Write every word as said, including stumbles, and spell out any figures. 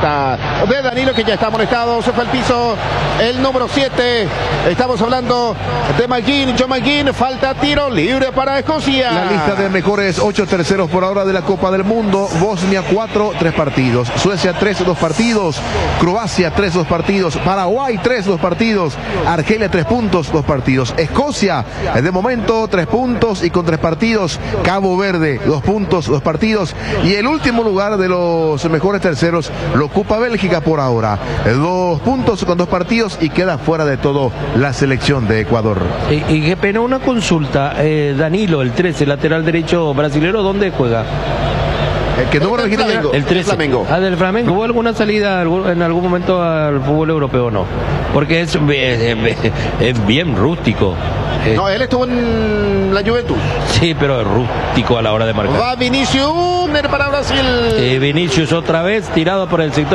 falta de Danilo, que ya está molestado. Se fue al piso el número siete. Estamos hablando de McGinn, John McGinn. Falta tiro libre para Escocia. La lista de mejores ocho terceros por ahora de la Copa del Mundo. Bosnia cuatro, tres partidos. Suecia tres, dos partidos. Croacia tres, dos partidos. Paraguay tres, dos partidos. Argelia tres puntos, dos partidos. Escocia, de momento, tres puntos y con tres partidos. Cabo Verde, dos puntos, dos partidos. Y el último lugar de los mejores terceros lo ocupa Bélgica por ahora. Dos puntos con dos partidos y queda fuera de todo la selección de Ecuador. Y, y qué pena, una consulta. Eh, Danilo, el trece, lateral derecho brasilero, ¿dónde juega? El que no el, registro Flamengo, el trece. El Flamengo. Ah, del Flamengo. ¿Hubo alguna salida en algún momento al fútbol europeo o no? Porque es, es, es bien rústico. No, él estuvo en la Juventus. Sí, pero es rústico a la hora de marcar. Va Vinicius para Brasil. Eh, Vinicius otra vez tirado por el sector